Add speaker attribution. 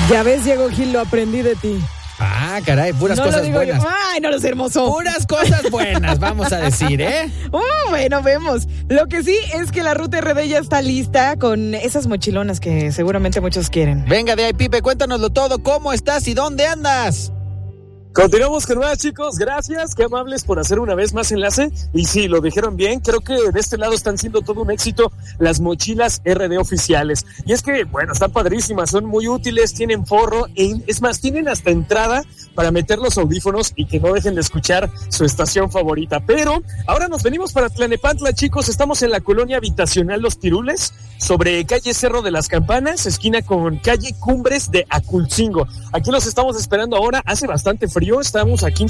Speaker 1: Ya ves, Diego Gil, lo aprendí de ti.
Speaker 2: Ah, caray, puras cosas buenas.
Speaker 1: Ay, no, lo sé, hermoso.
Speaker 2: Puras cosas buenas, vamos a decir, ¿eh?
Speaker 1: Bueno, vemos. Lo que sí es que la Ruta RD ya está lista con esas mochilonas que seguramente muchos quieren.
Speaker 2: Venga de ahí, Pipe, cuéntanoslo todo. ¿Cómo estás y dónde andas?
Speaker 3: Continuamos con más, chicos. Gracias, qué amables por hacer una vez más enlace. Y sí, lo dijeron bien. Creo que de este lado están siendo todo un éxito las mochilas RD oficiales. Y es que, bueno, están padrísimas, son muy útiles, tienen forro. Es más, tienen hasta entrada para meter los audífonos y que no dejen de escuchar su estación favorita. Pero ahora nos venimos para Tlalnepantla, chicos. Estamos en la colonia habitacional Los Pirules, sobre calle Cerro de las Campanas, esquina con calle Cumbres de Aculcingo. Aquí los estamos esperando ahora. Hace bastante frío, estamos a 15